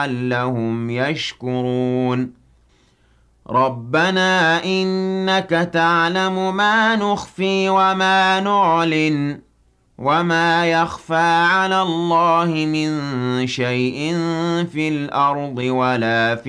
لعلهم يشكرون ربنا إنك تعلم ما نخفي وما نعلن وما يخفى على الله من شيء في الأرض ولا في